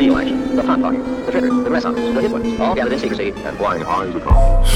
real action, the pop-talking, the triggers, the renaissance, the hit ones, all gathered in secrecy and flying high as a kite.